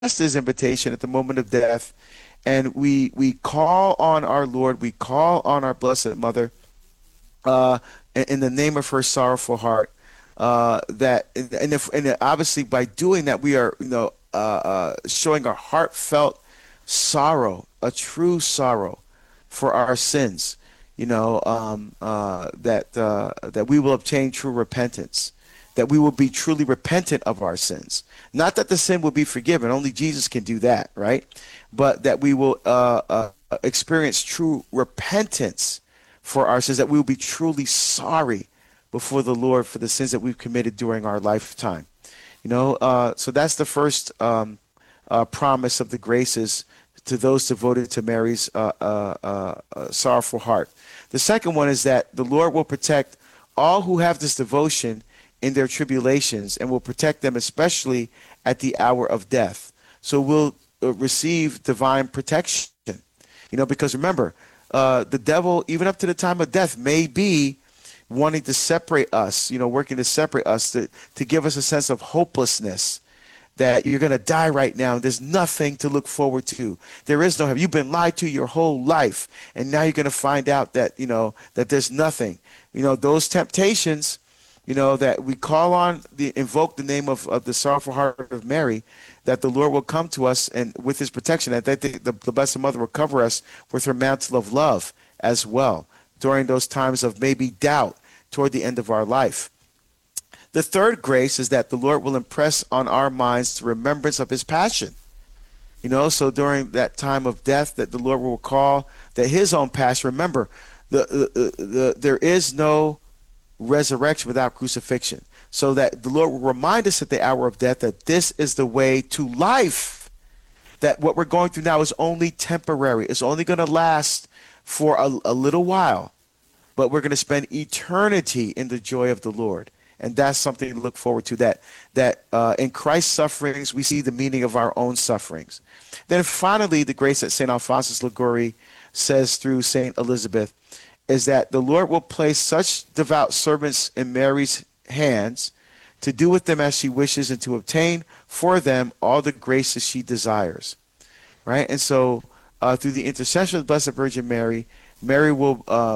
his invitation at the moment of death, and we call on our Lord, we call on our Blessed Mother, uh, in the name of her sorrowful heart. That and obviously by doing that we are showing a heartfelt sorrow, a true sorrow for our sins. That we will obtain true repentance, that we will be truly repentant of our sins. Not that the sin will be forgiven, only Jesus can do that, right? But that we will experience true repentance for our sins, that we will be truly sorry before the Lord for the sins that we've committed during our lifetime. So that's the first promise of the graces to those devoted to Mary's sorrowful heart. The second one is that the Lord will protect all who have this devotion in their tribulations, and will protect them especially at the hour of death. So we'll receive divine protection. Because remember, the devil, even up to the time of death, may be wanting to separate us, working to separate us, to give us a sense of hopelessness, that you're going to die right now. There's nothing to look forward to. There is no heaven. You've been lied to your whole life, and now you're going to find out that, that there's nothing. Those temptations, that we call on, invoke the name of the sorrowful heart of Mary, that the Lord will come to us and with his protection, that the Blessed Mother will cover us with her mantle of love as well during those times of maybe doubt toward the end of our life. The third grace is that the Lord will impress on our minds the remembrance of his passion. So during that time of death, that the Lord will recall that his own passion. Remember, there is no resurrection without crucifixion. So that the Lord will remind us at the hour of death that this is the way to life. That what we're going through now is only temporary. It's only going to last for a little while. But we're going to spend eternity in the joy of the Lord. And that's something to look forward to, that in Christ's sufferings, we see the meaning of our own sufferings. Then finally, the grace that St. Alphonsus Liguori says through St. Elizabeth is that the Lord will place such devout servants in Mary's hands to do with them as she wishes and to obtain for them all the graces she desires. Right? And so through the intercession of the Blessed Virgin Mary, Mary will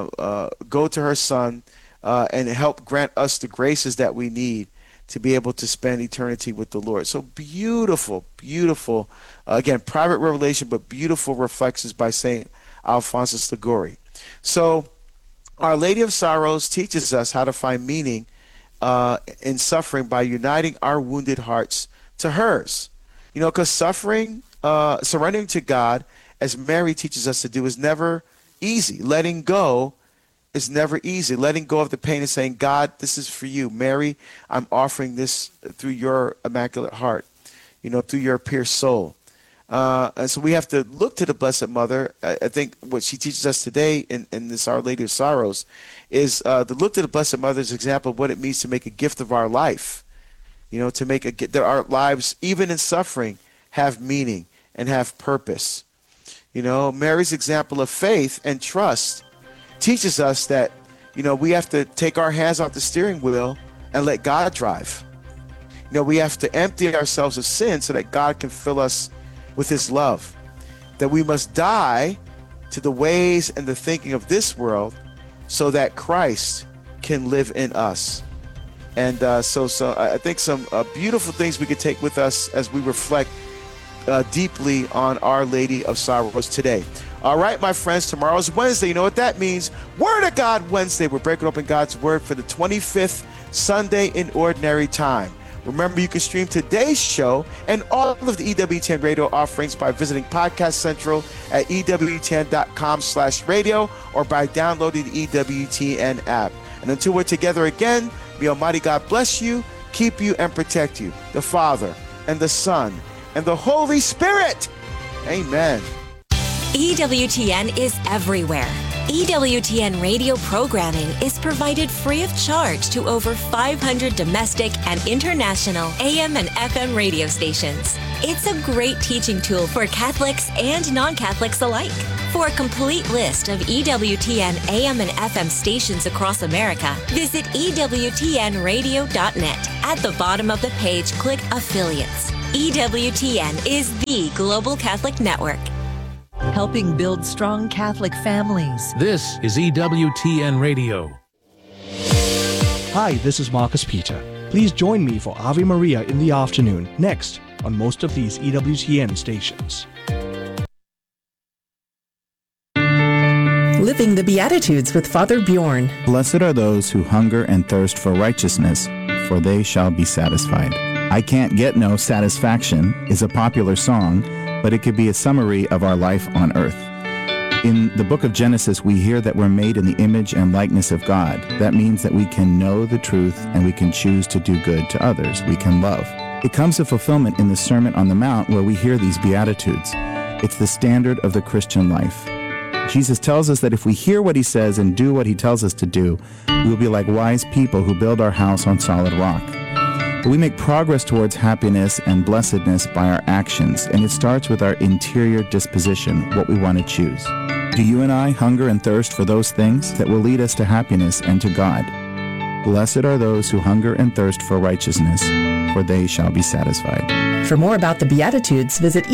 go to her Son and help grant us the graces that we need to be able to spend eternity with the Lord. So beautiful, beautiful, again, private revelation, but beautiful reflections by St. Alphonsus Liguori. So Our Lady of Sorrows teaches us how to find meaning in suffering by uniting our wounded hearts to hers. Because suffering, surrendering to God, as Mary teaches us to do, is never easy. Letting go is never easy. Letting go of the pain and saying, God, this is for you. Mary, I'm offering this through your immaculate heart, through your pure soul. And so we have to look to the Blessed Mother. I think what she teaches us today in this Our Lady of Sorrows is to look to the Blessed Mother's example of what it means to make a gift of our life. To make that our lives, even in suffering, have meaning and have purpose. Mary's example of faith and trust teaches us that, we have to take our hands off the steering wheel and let God drive. We have to empty ourselves of sin so that God can fill us with his love. That we must die to the ways and the thinking of this world so that Christ can live in us. And so I think some beautiful things we could take with us as we reflect deeply on Our Lady of Sorrows today. All right, my friends, tomorrow's Wednesday. You know what that means? Word of God Wednesday. We're breaking open God's Word for the 25th Sunday in Ordinary Time. Remember, you can stream today's show and all of the EWTN radio offerings by visiting Podcast Central at EWTN.com/radio or by downloading the EWTN app. And until we're together again, may Almighty God bless you, keep you, and protect you. The Father, and the Son, and the Holy Spirit. Amen. EWTN is everywhere. EWTN radio programming is provided free of charge to over 500 domestic and international AM and FM radio stations. It's a great teaching tool for Catholics and non-Catholics alike. For a complete list of EWTN AM and FM stations across America, visit EWTNradio.net. At the bottom of the page, click Affiliates. EWTN is the Global Catholic Network. Helping build strong Catholic families. This is EWTN Radio. Hi, this is Marcus Peter. Please join me for Ave Maria in the afternoon, next on most of these EWTN stations. Living the Beatitudes with Father Bjorn. Blessed are those who hunger and thirst for righteousness, for they shall be satisfied. I Can't Get No Satisfaction is a popular song, but it could be a summary of our life on earth. In the book of Genesis, we hear that we're made in the image and likeness of God. That means that we can know the truth and we can choose to do good to others. We can love. It comes to fulfillment in the Sermon on the Mount where we hear these Beatitudes. It's the standard of the Christian life. Jesus tells us that if we hear what he says and do what he tells us to do, we will be like wise people who build our house on solid rock. But we make progress towards happiness and blessedness by our actions, and it starts with our interior disposition, what we want to choose. Do you and I hunger and thirst for those things that will lead us to happiness and to God? Blessed are those who hunger and thirst for righteousness, for they shall be satisfied. For more about the Beatitudes, visit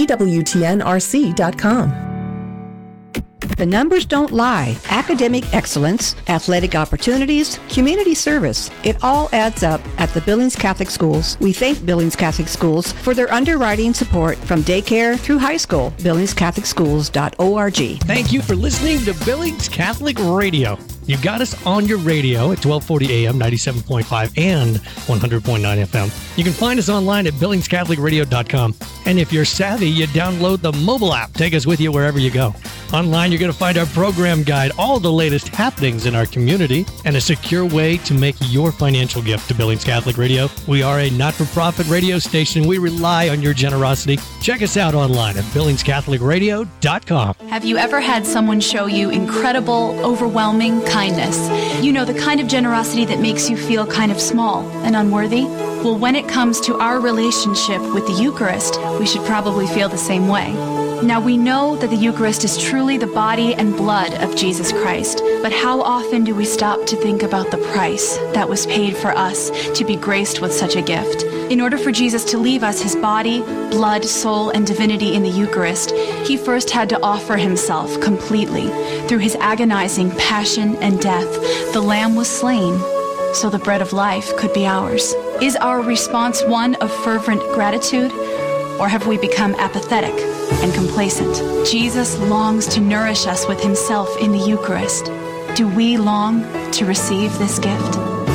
EWTNRC.com. The numbers don't lie. Academic excellence, athletic opportunities, community service. It all adds up at the Billings Catholic Schools. We thank Billings Catholic Schools for their underwriting support from daycare through high school. BillingsCatholicSchools.org. Thank you for listening to Billings Catholic Radio. You got us on your radio at 1240 AM, 97.5 and 100.9 FM. You can find us online at BillingsCatholicRadio.com. And if you're savvy, you download the mobile app. Take us with you wherever you go. Online, you're going to find our program guide, all the latest happenings in our community, and a secure way to make your financial gift to Billings Catholic Radio. We are a not-for-profit radio station. We rely on your generosity. Check us out online at BillingsCatholicRadio.com. Have you ever had someone show you incredible, overwhelming kindness? You know, the kind of generosity that makes you feel kind of small and unworthy? Well, when it comes to our relationship with the Eucharist, we should probably feel the same way. Now, we know that the Eucharist is truly the body and blood of Jesus Christ, but how often do we stop to think about the price that was paid for us to be graced with such a gift? In order for Jesus to leave us his body, blood, soul, and divinity in the Eucharist, he first had to offer himself completely. Through his agonizing passion and death, the Lamb was slain so the bread of life could be ours. Is our response one of fervent gratitude, or have we become apathetic and complacent? Jesus longs to nourish us with himself in the Eucharist. Do we long to receive this gift?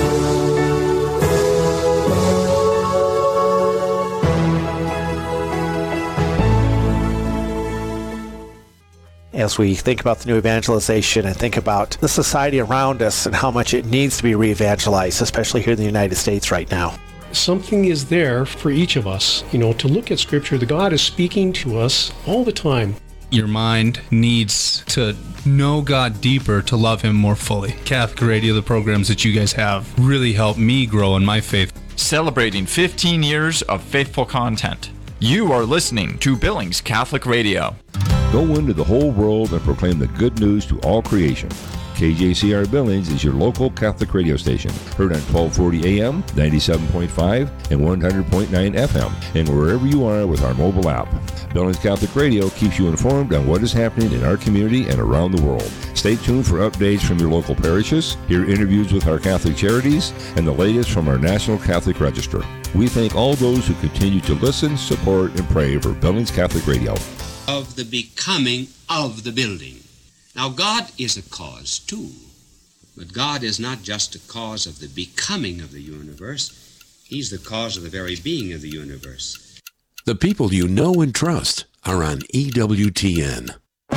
As we think about the new evangelization and think about the society around us and how much it needs to be re-evangelized, especially here in the United States right now. Something is there for each of us, to look at Scripture. The God is speaking to us all the time. Your mind needs to know God deeper to love him more fully. Catholic Radio, the programs that you guys have, really helped me grow in my faith. Celebrating 15 years of faithful content. You are listening to Billings Catholic Radio. Go into the whole world and proclaim the good news to all creation. KJCR Billings is your local Catholic radio station, heard on 1240 AM, 97.5, and 100.9 FM, and wherever you are with our mobile app. Billings Catholic Radio keeps you informed on what is happening in our community and around the world. Stay tuned for updates from your local parishes, hear interviews with our Catholic charities, and the latest from our National Catholic Register. We thank all those who continue to listen, support, and pray for Billings Catholic Radio. Of the becoming of the building. Now, God is a cause, too. But God is not just a cause of the becoming of the universe. He's the cause of the very being of the universe. The people you know and trust are on EWTN.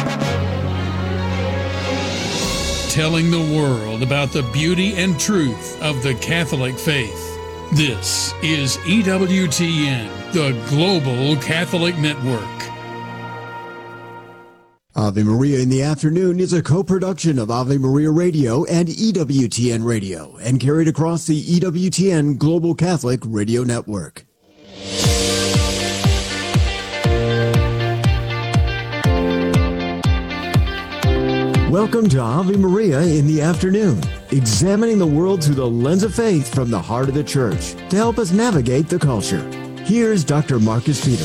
Telling the world about the beauty and truth of the Catholic faith. This is EWTN, the Global Catholic Network. Ave Maria in the Afternoon is a co-production of Ave Maria Radio and EWTN Radio and carried across the EWTN Global Catholic Radio Network. Welcome to Ave Maria in the Afternoon, examining the world through the lens of faith from the heart of the Church to help us navigate the culture. Here's Dr. Marcus Peter.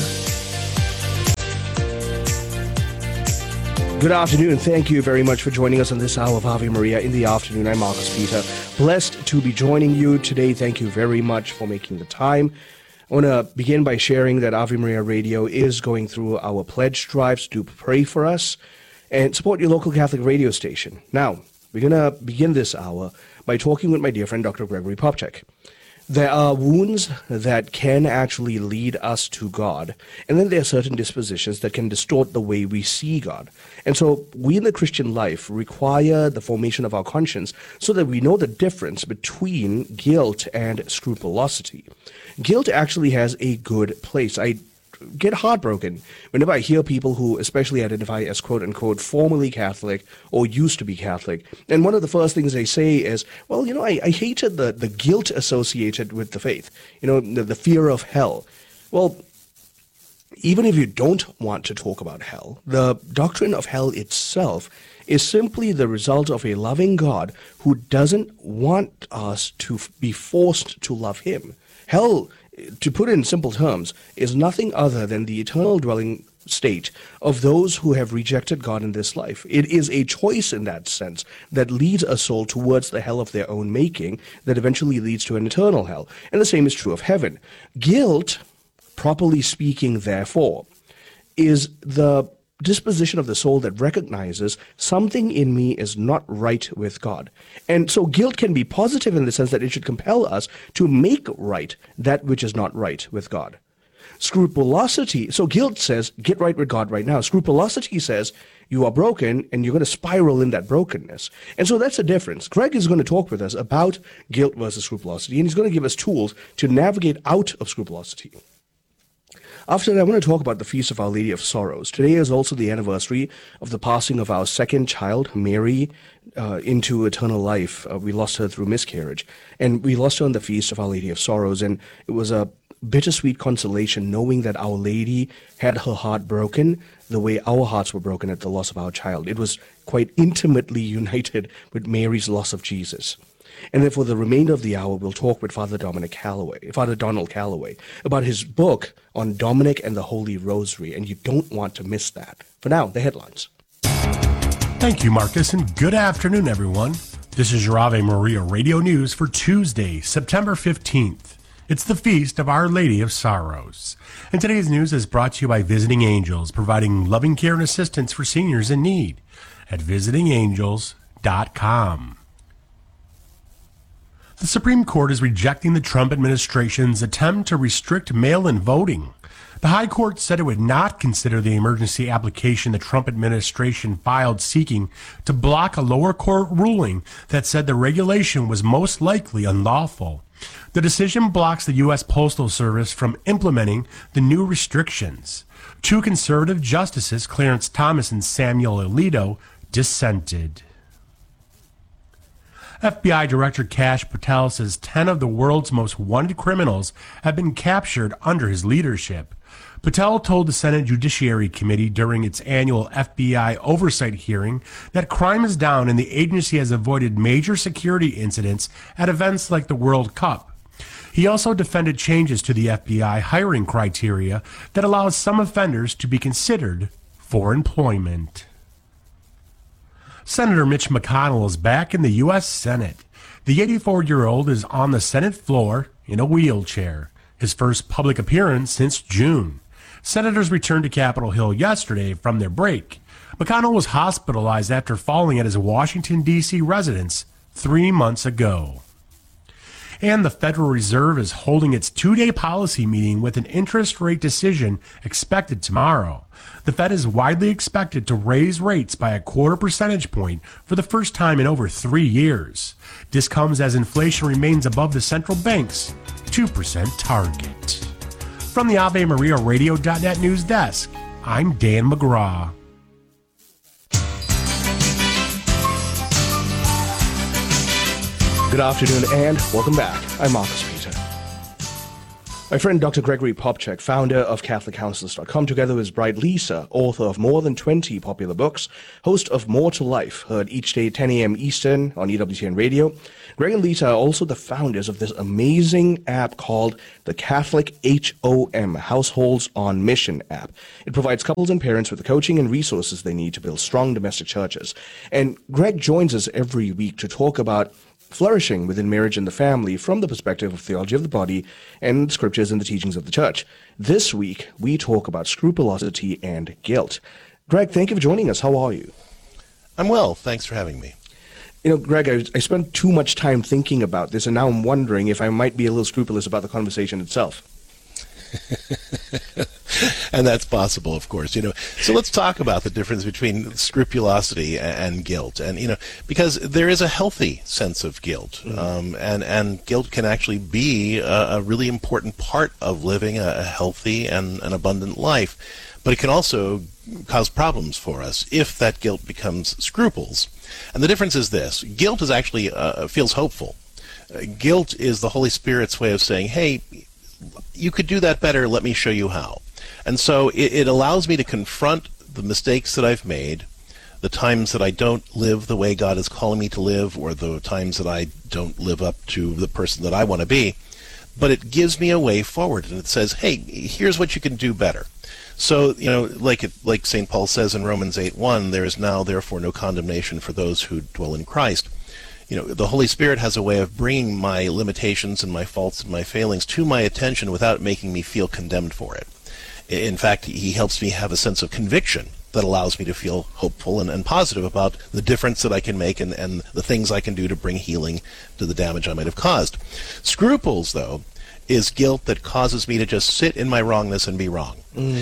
Good afternoon. Thank you very much for joining us on this hour of Ave Maria in the afternoon. I'm Marcus Peter. Blessed to be joining you today. Thank you very much for making the time. I want to begin by sharing that Ave Maria Radio is going through our pledge drives. Do pray for us and support your local Catholic radio station. Now, we're going to begin this hour by talking with my dear friend, Dr. Gregory Popcak. There are wounds that can actually lead us to God, and then there are certain dispositions that can distort the way we see God. And so we in the Christian life require the formation of our conscience so that we know the difference between guilt and scrupulosity. Guilt actually has a good place. I get heartbroken whenever I hear people who especially identify as quote-unquote formerly Catholic or used to be Catholic. And one of the first things they say is, well, I hated the guilt associated with the faith, the fear of hell. Well, even if you don't want to talk about hell, the doctrine of hell itself is simply the result of a loving God who doesn't want us to be forced to love him. Hell, to put it in simple terms, is nothing other than the eternal dwelling state of those who have rejected God in this life. It is a choice in that sense that leads a soul towards the hell of their own making that eventually leads to an eternal hell. And the same is true of heaven. Guilt, properly speaking, therefore, is the disposition of the soul that recognizes something in me is not right with God. And so guilt can be positive in the sense that it should compel us to make right that which is not right with God. Scrupulosity, so guilt says, get right with God right now. Scrupulosity says, you are broken and you're going to spiral in that brokenness. And so that's the difference. Greg is going to talk with us about guilt versus scrupulosity, and he's going to give us tools to navigate out of scrupulosity. After that, I want to talk about the Feast of Our Lady of Sorrows. Today is also the anniversary of the passing of our second child, Mary, into eternal life. We lost her through miscarriage, and we lost her on the Feast of Our Lady of Sorrows, and it was a bittersweet consolation knowing that Our Lady had her heart broken the way our hearts were broken at the loss of our child. It was quite intimately united with Mary's loss of Jesus. And then for the remainder of the hour, we'll talk with Father Donald Calloway, about his book on Dominic and the Holy Rosary, and you don't want to miss that. For now, the headlines. Thank you, Marcus, and good afternoon, everyone. This is your Ave Maria Radio News for Tuesday, September 15th. It's the Feast of Our Lady of Sorrows. And today's news is brought to you by Visiting Angels, providing loving care and assistance for seniors in need at visitingangels.com. The Supreme Court is rejecting the Trump administration's attempt to restrict mail-in voting. The High Court said it would not consider the emergency application the Trump administration filed seeking to block a lower court ruling that said the regulation was most likely unlawful. The decision blocks the U.S. Postal Service from implementing the new restrictions. Two conservative justices, Clarence Thomas and Samuel Alito, dissented. FBI Director Kash Patel says 10 of the world's most wanted criminals have been captured under his leadership. Patel told the Senate Judiciary Committee during its annual FBI oversight hearing that crime is down and the agency has avoided major security incidents at events like the World Cup. He also defended changes to the FBI hiring criteria that allows some offenders to be considered for employment. Senator Mitch McConnell is back in the U.S. Senate. The 84-year-old is on the Senate floor in a wheelchair, his first public appearance since June. Senators returned to Capitol Hill yesterday from their break. McConnell was hospitalized after falling at his Washington, D.C. residence 3 months ago. And the Federal Reserve is holding its two-day policy meeting with an interest rate decision expected tomorrow. The Fed is widely expected to raise rates by a 0.25 percentage point for the first time in over 3 years. This comes as inflation remains above the central bank's 2% target. From the Ave Maria Radio.net news desk, I'm Dan McGraw. Good afternoon and welcome back. I'm Marcus Peter. My friend Dr. Gregory Popcak, founder of CatholicCounselors.com, together with his bride Lisa, author of more than 20 popular books, host of More to Life, heard each day 10 a.m. Eastern on EWTN Radio. Greg and Lisa are also the founders of this amazing app called the Catholic HOM, Households on Mission app. It provides couples and parents with the coaching and resources they need to build strong domestic churches. And Greg joins us every week to talk about flourishing within marriage and the family from the perspective of theology of the body and scriptures and the teachings of the church. This week, we talk about scrupulosity and guilt. Greg, thank you for joining us. How are you? I'm well. Thanks for having me. You know, Greg, I spent too much time thinking about this, and now I'm wondering if I might be a little scrupulous about the conversation itself. And that's possible, of course. So let's talk about the difference between scrupulosity and guilt. And, because there is a healthy sense of guilt. And guilt can actually be a really important part of living a healthy and an abundant life. But it can also cause problems for us if that guilt becomes scruples. And the difference is this. Guilt is actually feels hopeful. Guilt is the Holy Spirit's way of saying, hey, you could do that better, let me show you how. And so it allows me to confront the mistakes that I've made, the times that I don't live the way God is calling me to live, or the times that I don't live up to the person that I want to be. But it gives me a way forward, and it says, hey, here's what you can do better. So, like St. Paul says in Romans 8:1, there is now therefore no condemnation for those who dwell in Christ. The Holy Spirit has a way of bringing my limitations and my faults and my failings to my attention without making me feel condemned for it. In fact, he helps me have a sense of conviction that allows me to feel hopeful and positive about the difference that I can make and the things I can do to bring healing to the damage I might have caused. Scruples, though, is guilt that causes me to just sit in my wrongness and be wrong.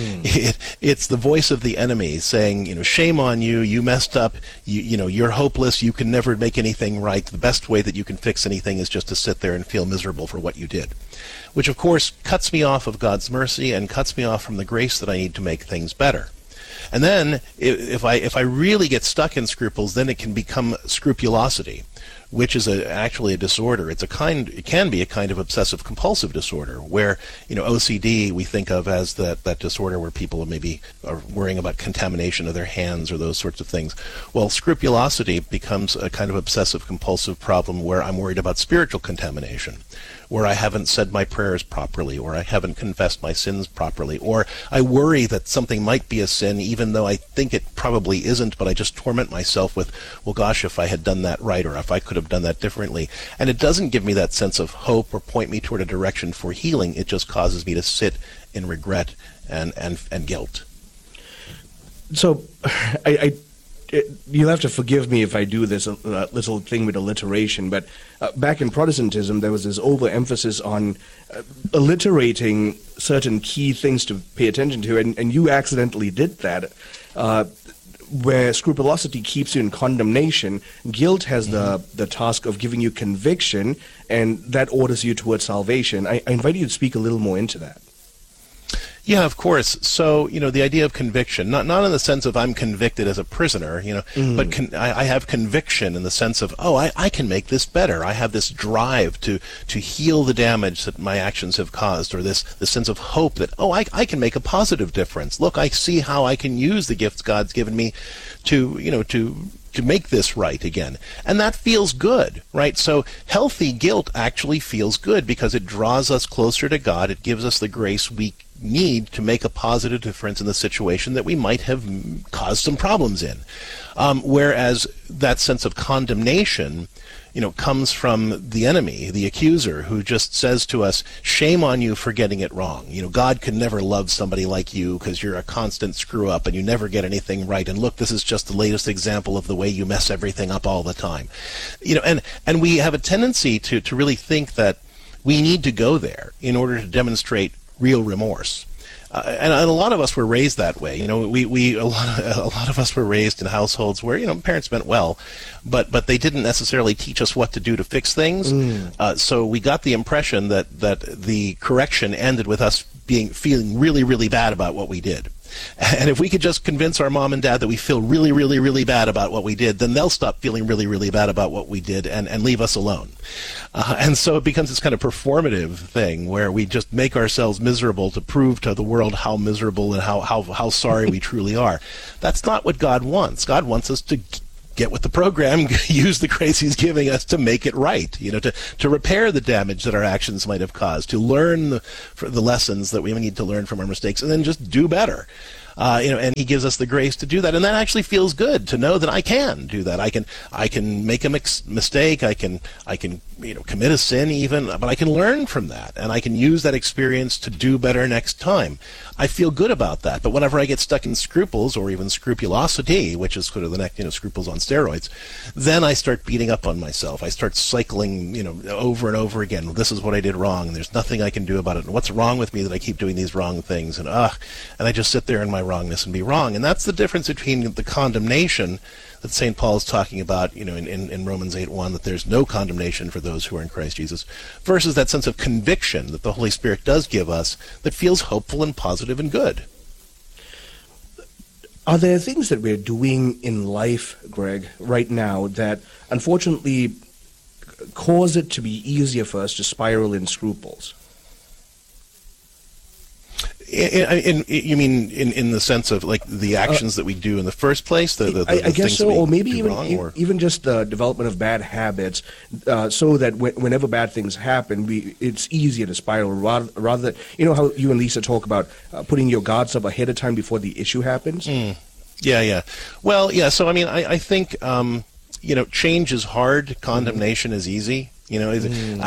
It's the voice of the enemy saying, shame on you, you messed up, you're hopeless, you can never make anything right. The best way that you can fix anything is just to sit there and feel miserable for what you did. Which, of course, cuts me off of God's mercy and cuts me off from the grace that I need to make things better. And then, if I really get stuck in scruples, then it can become scrupulosity, which is actually a disorder. It can be a kind of obsessive compulsive disorder, where OCD we think of as that disorder where people maybe are worrying about contamination of their hands or those sorts of things. Well, scrupulosity becomes a kind of obsessive compulsive problem where I'm worried about spiritual contamination, where I haven't said my prayers properly, or I haven't confessed my sins properly, or I worry that something might be a sin even though I think it probably isn't, but I just torment myself with, well, gosh, if I had done that right, or if I could have done that differently. And it doesn't give me that sense of hope or point me toward a direction for healing. It just causes me to sit in regret and guilt. So, you'll have to forgive me if I do this little thing with alliteration, but back in Protestantism, there was this overemphasis on alliterating certain key things to pay attention to, and you accidentally did that. Where scrupulosity keeps you in condemnation, guilt has the task of giving you conviction, and that orders you towards salvation. I invite you to speak a little more into that. Yeah, of course. So, the idea of conviction, not in the sense of I'm convicted as a prisoner, but I have conviction in the sense of, I can make this better. I have this drive to heal the damage that my actions have caused, or this sense of hope that, I can make a positive difference. Look, I see how I can use the gifts God's given me to make this right again. And that feels good, right? So healthy guilt actually feels good because it draws us closer to God. It gives us the grace we need to make a positive difference in the situation that we might have caused some problems in. Whereas that sense of condemnation, comes from the enemy, the accuser, who just says to us, shame on you for getting it wrong. God could never love somebody like you because you're a constant screw up and you never get anything right. And look, this is just the latest example of the way you mess everything up all the time. And we have a tendency to really think that we need to go there in order to demonstrate real remorse. And a lot of us were raised that way. A lot of us were raised in households where parents meant well, but they didn't necessarily teach us what to do to fix things. So we got the impression that the correction ended with us feeling really, really bad about what we did. And if we could just convince our mom and dad that we feel really, really, really bad about what we did, then they'll stop feeling really, really bad about what we did and leave us alone. And so it becomes this kind of performative thing where we just make ourselves miserable to prove to the world how miserable and how sorry we truly are. That's not what God wants. God wants us to get with the program, use the grace he's giving us to make it right, to repair the damage that our actions might have caused, to learn the lessons that we need to learn from our mistakes, and then just do better. And he gives us the grace to do that, and that actually feels good to know that I can do that. I can make a mistake. I can commit a sin even, but I can learn from that, and I can use that experience to do better next time. I feel good about that. But whenever I get stuck in scruples or even scrupulosity, which is sort of the next, scruples on steroids, then I start beating up on myself. I start cycling, over and over again. This is what I did wrong, and there's nothing I can do about it. And what's wrong with me that I keep doing these wrong things? And I just sit there in my wrongness and be wrong. And that's the difference between the condemnation that St. Paul is talking about, in Romans 8:1, that there's no condemnation for those who are in Christ Jesus, versus that sense of conviction that the Holy Spirit does give us that feels hopeful and positive and good. Are there things that we're doing in life, Greg, right now that unfortunately cause it to be easier for us to spiral in scruples? You mean in the sense of like the actions that we do in the first place? I guess so, or maybe even just the development of bad habits, so that whenever bad things happen, it's easier to spiral rather than, how you and Lisa talk about putting your guards up ahead of time before the issue happens? Yeah. Well, yeah, so I think, change is hard, condemnation is easy. And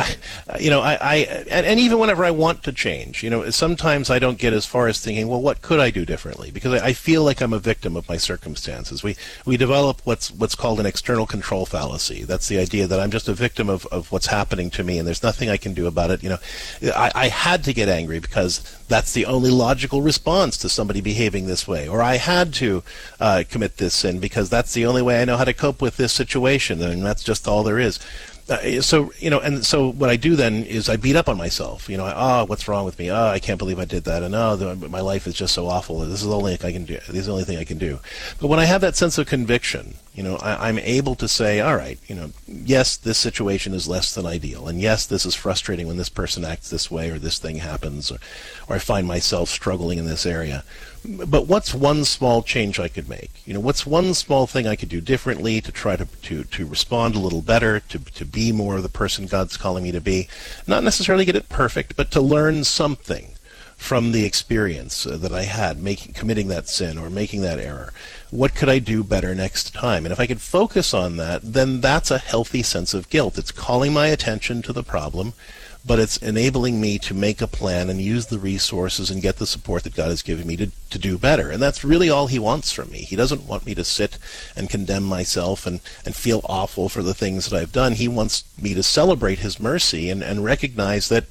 even whenever I want to change, sometimes I don't get as far as thinking, well, what could I do differently? Because I feel like I'm a victim of my circumstances. We develop what's called an external control fallacy. That's the idea that I'm just a victim of what's happening to me, and there's nothing I can do about it. I had to get angry because that's the only logical response to somebody behaving this way, or I had to commit this sin because that's the only way I know how to cope with this situation, and that's just all there is. So what I do then is I beat up on myself. What's wrong with me? I can't believe I did that. And my life is just so awful. This is the only thing I can do. This is the only thing I can do. But when I have that sense of conviction, I'm able to say, all right, yes, this situation is less than ideal, and yes, this is frustrating when this person acts this way, or this thing happens, or I find myself struggling in this area. But what's one small change I could make? What's one small thing I could do differently to try to respond a little better, to be more of the person God's calling me to be? Not necessarily get it perfect, but to learn something from the experience that I had committing that sin or making that error. What could I do better next time? And if I could focus on that, then that's a healthy sense of guilt. It's calling my attention to the problem, but it's enabling me to make a plan and use the resources and get the support that God has given me to do better. And that's really all he wants from me. He doesn't want me to sit and condemn myself and feel awful for the things that I've done. He wants me to celebrate his mercy and recognize that,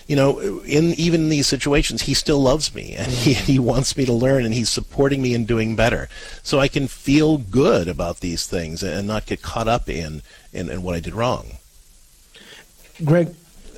even in these situations, he still loves me, and he wants me to learn, and he's supporting me in doing better. So I can feel good about these things and not get caught up in what I did wrong. Greg,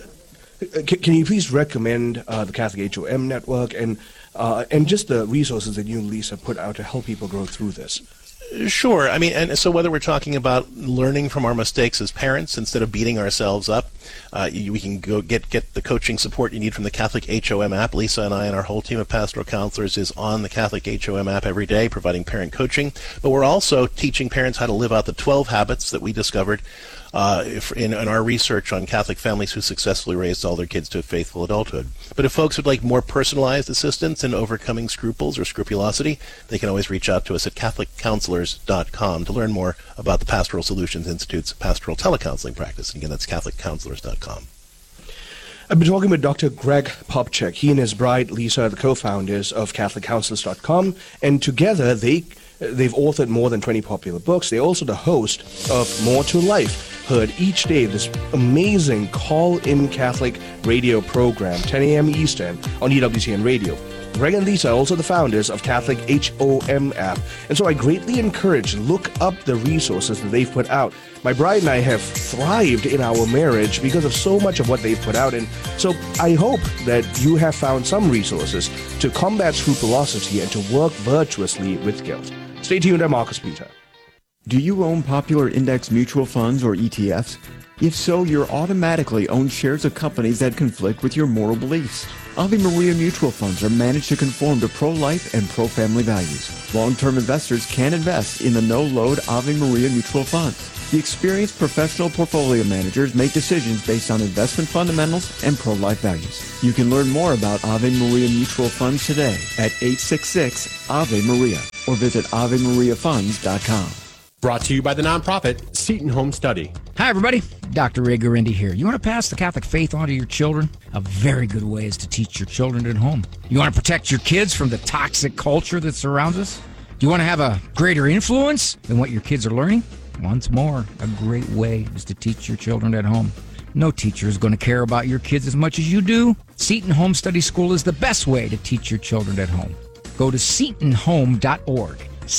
can you please recommend the Catholic HOM network and just the resources that you and Lisa put out to help people grow through this? Sure. And so whether we're talking about learning from our mistakes as parents instead of beating ourselves up, we can go get the coaching support you need from the Catholic HOM app. Lisa and I and our whole team of pastoral counselors is on the Catholic HOM app every day providing parent coaching. But we're also teaching parents how to live out the 12 habits that we discovered in our research on Catholic families who successfully raised all their kids to a faithful adulthood. But if folks would like more personalized assistance in overcoming scruples or scrupulosity, they can always reach out to us at CatholicCounselors.com to learn more about the Pastoral Solutions Institute's pastoral telecounseling practice. And again, that's CatholicCounselors.com. I've been talking with Dr. Greg Popcak. He and his bride, Lisa, are the co-founders of CatholicCounselors.com, and together they've authored more than 20 popular books. They're also the host of More to Life, heard each day this amazing call-in Catholic radio program, 10 a.m. Eastern, on EWTN Radio. Greg and Lisa are also the founders of Catholic HOM app, and so I greatly encourage look up the resources that they've put out. My bride and I have thrived in our marriage because of so much of what they've put out, and so I hope that you have found some resources to combat scrupulosity and to work virtuously with guilt. Stay tuned, I'm Marcus Peter. Do you own popular index mutual funds or ETFs? If so, you're automatically own shares of companies that conflict with your moral beliefs. Ave Maria mutual funds are managed to conform to pro-life and pro-family values. Long-term investors can invest in the no-load Ave Maria mutual funds. The experienced professional portfolio managers make decisions based on investment fundamentals and pro-life values. You can learn more about Ave Maria mutual funds today at 866-AVE-MARIA or visit AveMariaFunds.com. Brought to you by the nonprofit Seton Home Study. Hi, everybody. Dr. Ray Guarendi here. You want to pass the Catholic faith on to your children? A very good way is to teach your children at home. You want to protect your kids from the toxic culture that surrounds us? Do you want to have a greater influence than what your kids are learning? Once more, a great way is to teach your children at home. No teacher is going to care about your kids as much as you do. Seton Home Study School is the best way to teach your children at home. Go to SetonHome.org.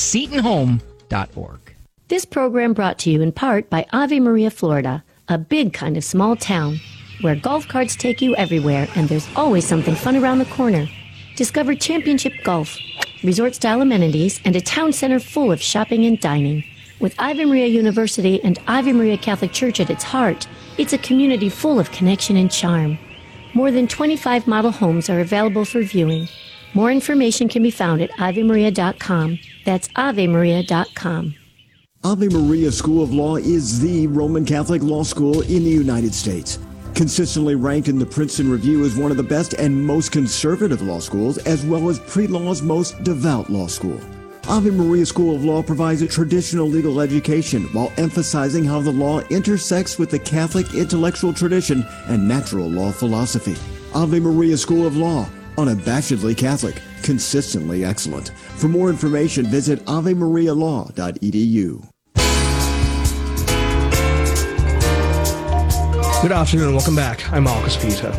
SetonHome.org. This program brought to you in part by Ave Maria, Florida, a big kind of small town where golf carts take you everywhere and there's always something fun around the corner. Discover championship golf, resort-style amenities, and a town center full of shopping and dining. With Ave Maria University and Ave Maria Catholic Church at its heart, it's a community full of connection and charm. More than 25 model homes are available for viewing. More information can be found at AveMaria.com. That's AveMaria.com. Ave Maria School of Law is the Roman Catholic law school in the United States. Consistently ranked in the Princeton Review as one of the best and most conservative law schools, as well as pre-law's most devout law school. Ave Maria School of Law provides a traditional legal education while emphasizing how the law intersects with the Catholic intellectual tradition and natural law philosophy. Ave Maria School of Law, unabashedly Catholic, consistently excellent. For more information, visit avemarialaw.edu. Good afternoon and welcome back. I'm Marcus Peter.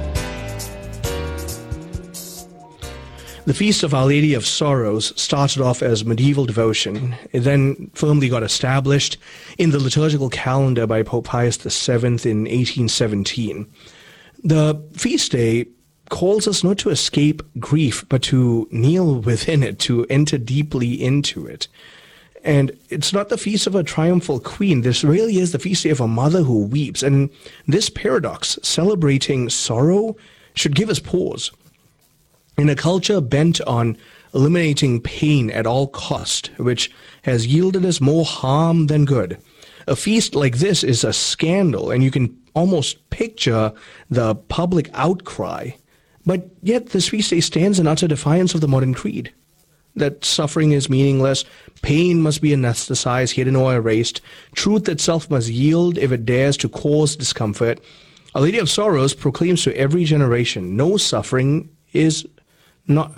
The Feast of Our Lady of Sorrows started off as medieval devotion. It then firmly got established in the liturgical calendar by Pope Pius VII in 1817. The feast day calls us not to escape grief, but to kneel within it, to enter deeply into it. And it's not the feast of a triumphal queen. This really is the feast day of a mother who weeps. And this paradox, celebrating sorrow, should give us pause. In a culture bent on eliminating pain at all cost, which has yielded us more harm than good, a feast like this is a scandal, and you can almost picture the public outcry. But yet this feast day stands in utter defiance of the modern creed, that suffering is meaningless, pain must be anesthetized, hidden or erased, truth itself must yield if it dares to cause discomfort. Our Lady of Sorrows proclaims to every generation, no suffering is not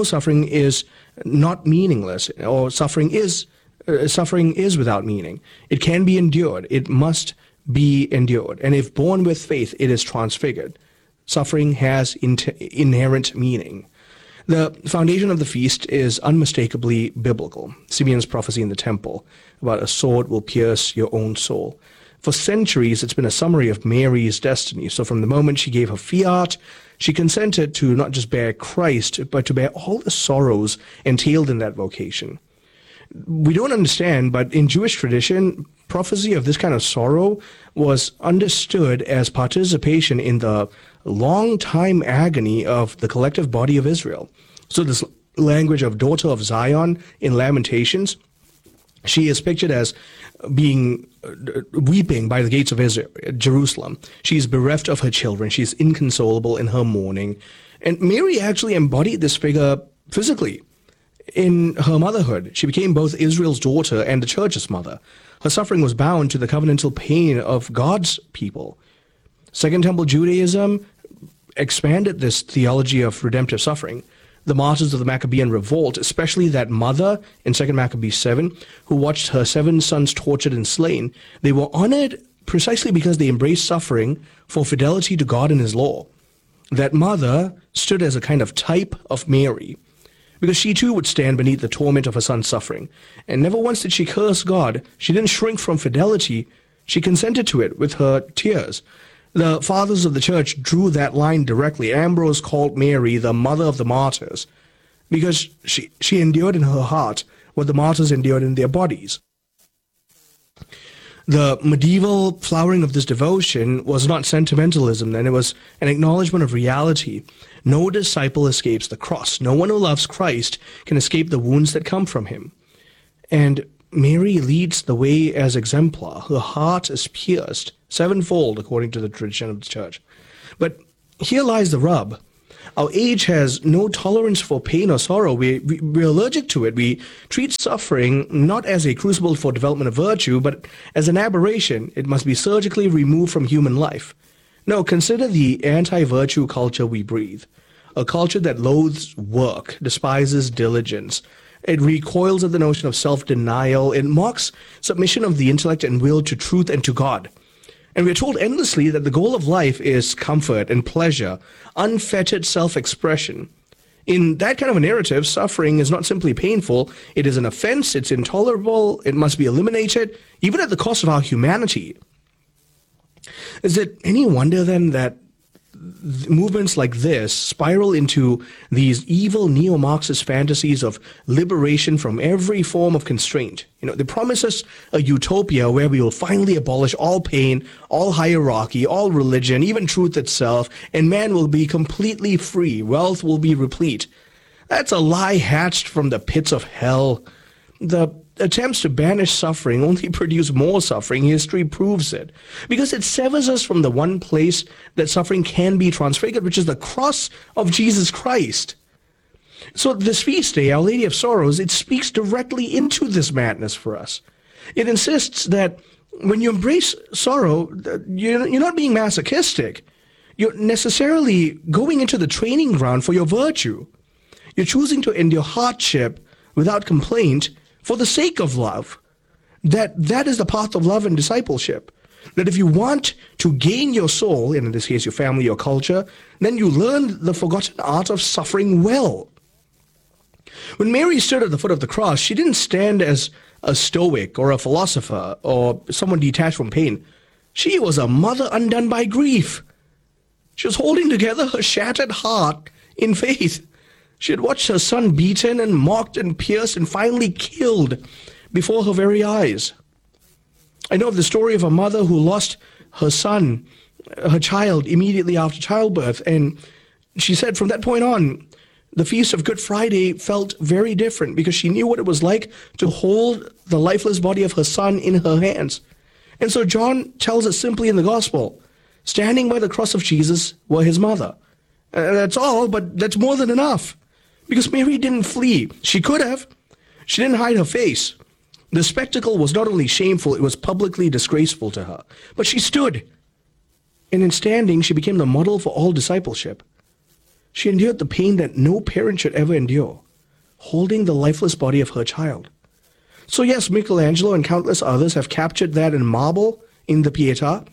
meaningless, or suffering is without meaning. It can be endured. It must be endured. And if borne with faith, it is transfigured. Suffering has inherent meaning. The foundation of the feast is unmistakably biblical. Simeon's prophecy in the temple about a sword will pierce your own soul. For centuries, it's been a summary of Mary's destiny. So from the moment she gave her fiat, she consented to not just bear Christ, but to bear all the sorrows entailed in that vocation. We don't understand, but in Jewish tradition, prophecy of this kind of sorrow was understood as participation in the long-time agony of the collective body of Israel. So this language of daughter of Zion in Lamentations, she is pictured as being weeping by the gates of Israel, Jerusalem. She is bereft of her children. She is inconsolable in her mourning. And Mary actually embodied this figure physically in her motherhood. She became both Israel's daughter and the church's mother. Her suffering was bound to the covenantal pain of God's people. Second Temple Judaism expanded this theology of redemptive suffering. The martyrs of the Maccabean revolt, especially that mother in 2 Maccabees 7, who watched her 7 sons tortured and slain, they were honored precisely because they embraced suffering for fidelity to God and his law. That mother stood as a kind of type of Mary. because she too would stand beneath the torment of her son's suffering. And never once did she curse God. She didn't shrink from fidelity. She consented to it with her tears. The fathers of the church drew that line directly. Ambrose called Mary the mother of the martyrs because she endured in her heart what the martyrs endured in their bodies. The medieval flowering of this devotion was not sentimentalism, then it was an acknowledgement of reality. No disciple escapes the cross. No one who loves Christ can escape the wounds that come from him. And Mary leads the way as exemplar. Her heart is pierced sevenfold, according to the tradition of the church. But here lies the rub. Our age has no tolerance for pain or sorrow. We're allergic to it. We treat suffering not as a crucible for development of virtue, but as an aberration. It must be surgically removed from human life. No, consider the anti-virtue culture we breathe. A culture that loathes work, despises diligence. It recoils at the notion of self-denial. It mocks submission of the intellect and will to truth and to God. And we're told endlessly that the goal of life is comfort and pleasure, unfettered self-expression. In that kind of a narrative, suffering is not simply painful. It is an offense. It's intolerable. It must be eliminated, even at the cost of our humanity. Is it any wonder then that movements like this spiral into these evil neo-Marxist fantasies of liberation from every form of constraint? They promise us a utopia where we will finally abolish all pain, all hierarchy, all religion, even truth itself, and man will be completely free. Wealth will be replete. That's a lie hatched from the pits of hell. The attempts to banish suffering only produce more suffering. History proves it. Because it severs us from the one place that suffering can be transfigured, which is the cross of Jesus Christ. So this feast day, Our Lady of Sorrows, it speaks directly into this madness for us. It insists that when you embrace sorrow, you're not being masochistic. You're necessarily going into the training ground for your virtue. You're choosing to endure hardship without complaint for the sake of love. That is the path of love and discipleship. That if you want to gain your soul, and in this case your family, your culture, then you learn the forgotten art of suffering well. When Mary stood at the foot of the cross, she didn't stand as a stoic or a philosopher or someone detached from pain. She was a mother undone by grief. She was holding together her shattered heart in faith. She had watched her son beaten and mocked and pierced and finally killed before her very eyes. I know of the story of a mother who lost her son, her child, immediately after childbirth. And she said from that point on, the Feast of Good Friday felt very different because she knew what it was like to hold the lifeless body of her son in her hands. And so John tells us simply in the Gospel, standing by the cross of Jesus were his mother. That's all, but that's more than enough. Because Mary didn't flee. She could have. She didn't hide her face. The spectacle was not only shameful, it was publicly disgraceful to her. But she stood. And in standing, she became the model for all discipleship. She endured the pain that no parent should ever endure, holding the lifeless body of her child. So yes, Michelangelo and countless others have captured that in marble in the Pietà.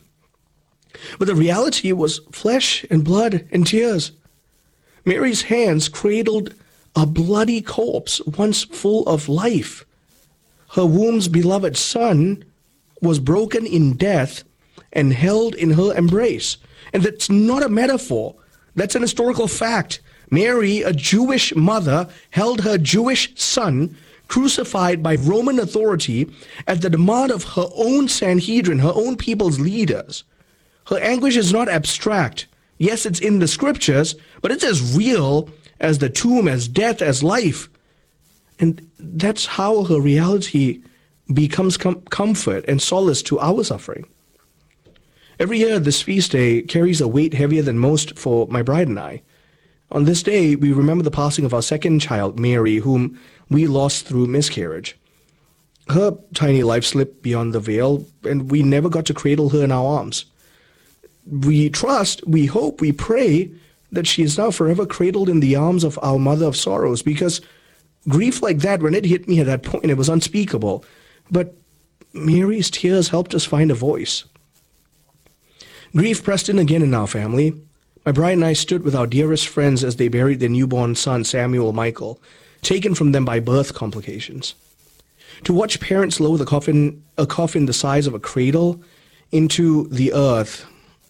But the reality was flesh and blood and tears. Mary's hands cradled a bloody corpse once full of life. Her womb's beloved son was broken in death and held in her embrace. And that's not a metaphor. That's an historical fact. Mary, a Jewish mother, held her Jewish son crucified by Roman authority at the demand of her own Sanhedrin, her own people's leaders. Her anguish is not abstract. Yes, it's in the scriptures, but it's as real as the tomb, as death, as life. And that's how her reality becomes comfort and solace to our suffering. Every year, this feast day carries a weight heavier than most for my bride and I. On this day, we remember the passing of our second child, Mary, whom we lost through miscarriage. Her tiny life slipped beyond the veil, and we never got to cradle her in our arms. We trust, we hope, we pray that she is now forever cradled in the arms of our Mother of Sorrows, because grief like that, when it hit me at that point, it was unspeakable. But Mary's tears helped us find a voice. Grief pressed in again in our family. My bride and I stood with our dearest friends as they buried their newborn son, Samuel Michael. taken from them by birth complications. To watch parents lower a coffin the size of a cradle into the earth,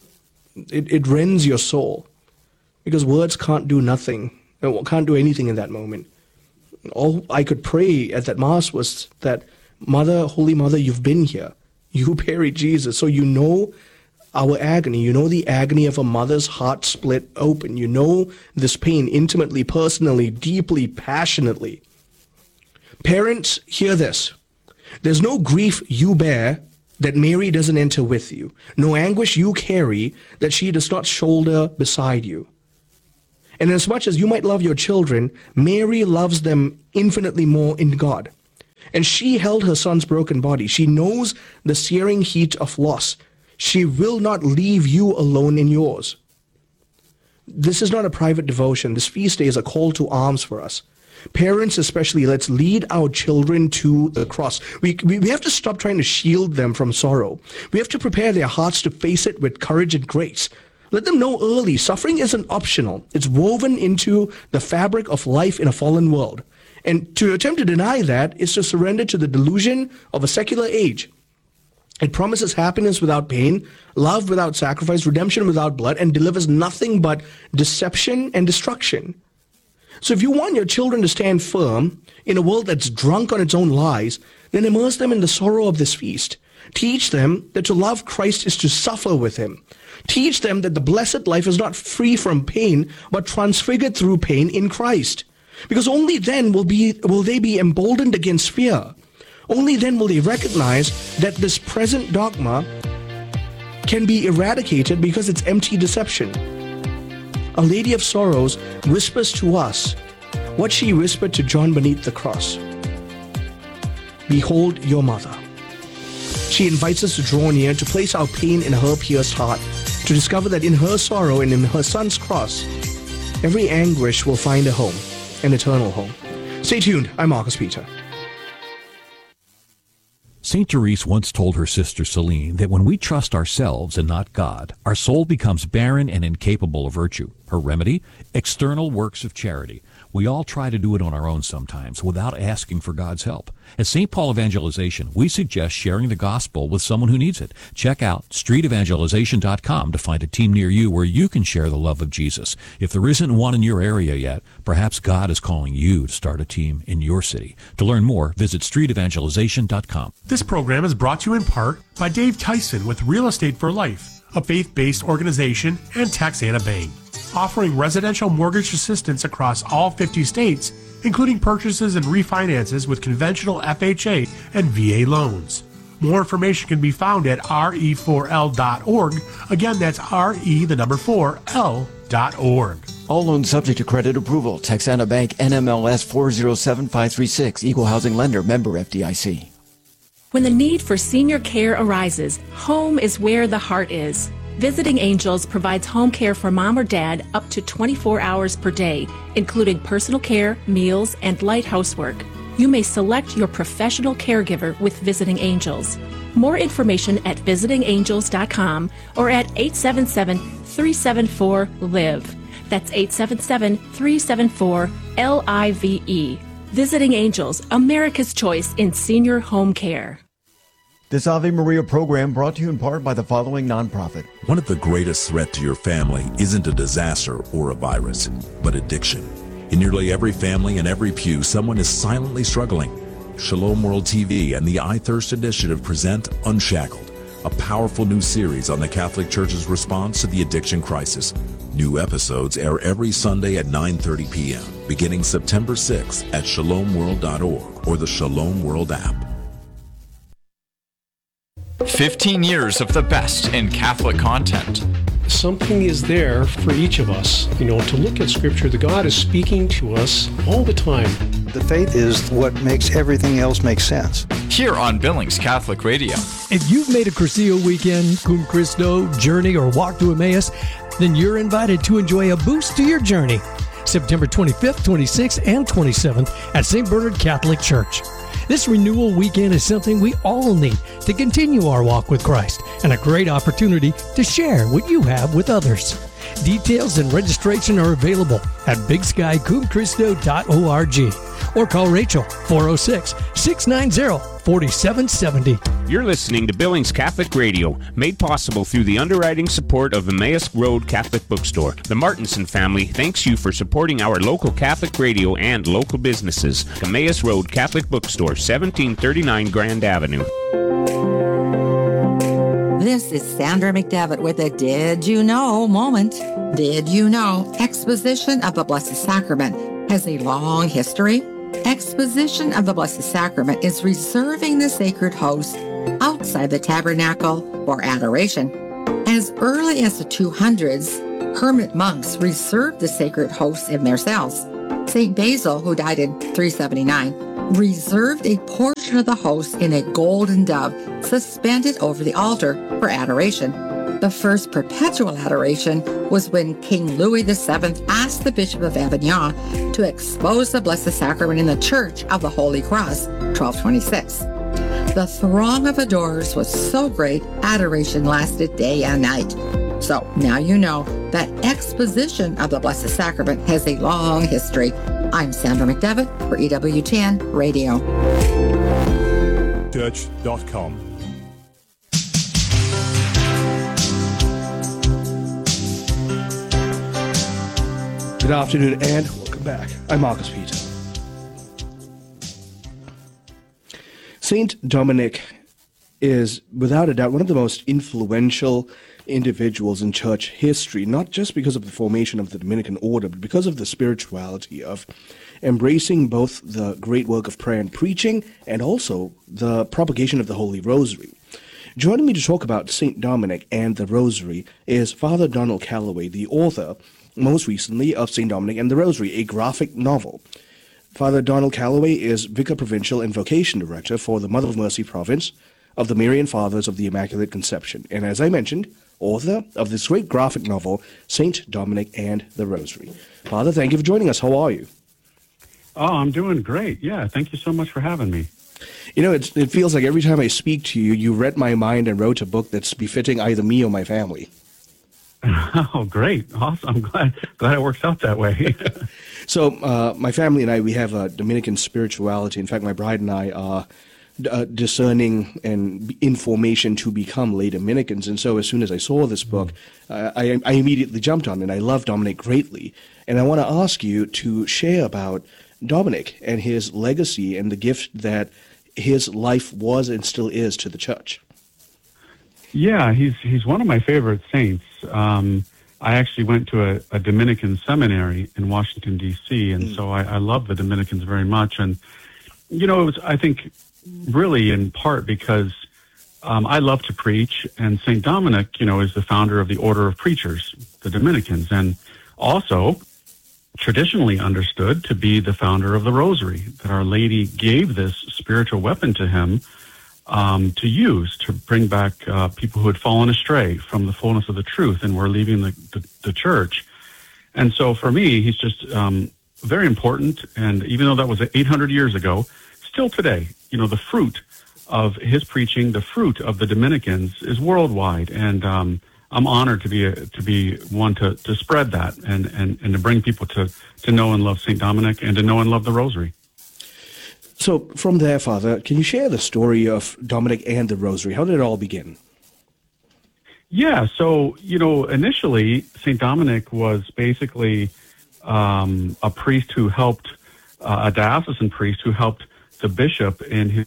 it rends your soul, because words can't do anything in that moment. All I could pray at that Mass was that, Mother, Holy Mother, you've been here. You buried Jesus, so you know our agony. You know the agony of a mother's heart split open. You know this pain intimately, personally, deeply, passionately. Parents, hear this. There's no grief you bear that Mary doesn't enter with you. No anguish you carry that she does not shoulder beside you. And as much as you might love your children, Mary loves them infinitely more in God. And she held her son's broken body. She knows the searing heat of loss. She will not leave you alone in yours. This is not a private devotion. This feast day is a call to arms for us. Parents especially, let's lead our children to the cross. We have to stop trying to shield them from sorrow. We have to prepare their hearts to face it with courage and grace. Let them know early, suffering isn't optional. It's woven into the fabric of life in a fallen world. And to attempt to deny that is to surrender to the delusion of a secular age. It promises happiness without pain, love without sacrifice, redemption without blood, and delivers nothing but deception and destruction. So if you want your children to stand firm in a world that's drunk on its own lies, then immerse them in the sorrow of this feast. Teach them that to love Christ is to suffer with him. Teach them that the blessed life is not free from pain, but transfigured through pain in Christ. Because only then will they be emboldened against fear. Only then will they recognize that this present dogma can be eradicated because it's empty deception. Our Lady of Sorrows whispers to us what she whispered to John beneath the cross. Behold your mother. She invites us to draw near, to place our pain in her pierced heart, to discover that in her sorrow and in her son's cross, every anguish will find a home, an eternal home. Stay tuned. I'm Marcus Peter. St. Therese once told her sister Celine that when we trust ourselves and not God, our soul becomes barren and incapable of virtue. Her remedy? External works of charity. We all try to do it on our own sometimes without asking for God's help. At St. Paul Evangelization, we suggest sharing the gospel with someone who needs it. Check out streetevangelization.com to find a team near you where you can share the love of Jesus. If there isn't one in your area yet, perhaps God is calling you to start a team in your city. To learn more, visit streetevangelization.com. This program is brought to you in part by Dave Tyson with Real Estate for Life, a faith-based organization, and Texana Bank, offering residential mortgage assistance across all 50 states, including purchases and refinances with conventional FHA and VA loans. More information can be found at re4l.org. Again, that's re4l.org. All loans subject to credit approval. Texana Bank, NMLS 407536, Equal Housing Lender, member FDIC. When the need for senior care arises, home is where the heart is. Visiting Angels provides home care for mom or dad up to 24 hours per day, including personal care, meals, and light housework. You may select your professional caregiver with Visiting Angels. More information at visitingangels.com or at 877-374-LIVE. That's 877-374-LIVE. Visiting Angels, America's choice in senior home care. This Ave Maria program brought to you in part by the following nonprofit. One of the greatest threats to your family isn't a disaster or a virus, but addiction. In nearly every family and every pew, someone is silently struggling. Shalom World TV and the I Thirst Initiative present Unshackled, a powerful new series on the Catholic Church's response to the addiction crisis. New episodes air every Sunday at 9:30 p.m., beginning September 6th at shalomworld.org or the Shalom World app. 15 years of the best in Catholic content. Something is there for each of us, to look at Scripture. The God is speaking to us all the time. The faith is what makes everything else make sense. Here on Billings Catholic Radio. If you've made a Cursillo weekend, Cum Christo, journey, or walk to Emmaus, then you're invited to enjoy a boost to your journey. September 25th, 26th, and 27th at St. Bernard Catholic Church. This renewal weekend is something we all need to continue our walk with Christ and a great opportunity to share what you have with others. Details and registration are available at bigskycumchristo.org or call Rachel 406-690-4770. You're listening to Billings Catholic Radio, made possible through the underwriting support of Emmaus Road Catholic Bookstore. The Martinson family thanks you for supporting our local Catholic radio and local businesses. Emmaus Road Catholic Bookstore, 1739 Grand Avenue. This is Sandra McDevitt with a Did You Know moment. Did you know Exposition of the Blessed Sacrament has a long history? Exposition of the Blessed Sacrament is reserving the sacred host outside the tabernacle for adoration. As early as the 200s, hermit monks reserved the sacred hosts in their cells. St. Basil, who died in 379, reserved a portion of the host in a golden dove suspended over the altar for adoration. The first perpetual adoration was when King Louis VII asked the Bishop of Avignon to expose the Blessed Sacrament in the Church of the Holy Cross, 1226. The throng of adorers was so great, adoration lasted day and night. So now you know that Exposition of the Blessed Sacrament has a long history. I'm Sandra McDevitt for EWTN Radio. Church.com. Good afternoon and welcome back. I'm Marcus Peter. Saint Dominic is, without a doubt, one of the most influential individuals in church history, not just because of the formation of the Dominican order, but because of the spirituality of embracing both the great work of prayer and preaching and also the propagation of the Holy Rosary. Joining me to talk about St. Dominic and the Rosary is Father Donald Calloway, the author, most recently, of St. Dominic and the Rosary, a graphic novel. Father Donald Calloway is Vicar Provincial and Vocation Director for the Mother of Mercy Province of the Marian Fathers of the Immaculate Conception, and as I mentioned, author of this great graphic novel, St. Dominic and the Rosary. Father, thank you for joining us. How are you? Oh, I'm doing great. Yeah, thank you so much for having me. You know, it feels like every time I speak to you, you read my mind and wrote a book that's befitting either me or my family. Oh, great. Awesome. I'm glad it works out that way. So my family and I, we have a Dominican spirituality. In fact, my bride and I are discerning and information to become lay Dominicans. And so as soon as I saw this book, I immediately jumped on it. I love Dominic greatly. And I want to ask you to share about Dominic and his legacy and the gift that his life was and still is to the church. Yeah, he's one of my favorite saints. I actually went to a Dominican seminary in Washington, D.C., and so I love the Dominicans very much. And, you know, it was, I think, really in part because I love to preach, and St. Dominic, you know, is the founder of the Order of Preachers, the Dominicans, and also traditionally understood to be the founder of the Rosary, that Our Lady gave this spiritual weapon to him to use to bring back people who had fallen astray from the fullness of the truth and were leaving the church. And so for me, he's just very important. And even though that was 800 years ago, still today, you know, the fruit of his preaching, the fruit of the Dominicans is worldwide. And I'm honored to be one to spread that and to bring people to know and love St. Dominic and to know and love the Rosary. So from there, Father, can you share the story of Dominic and the Rosary? How did it all begin? Yeah, so, you know, initially, St. Dominic was basically a priest who helped, a diocesan priest who helped the bishop in his,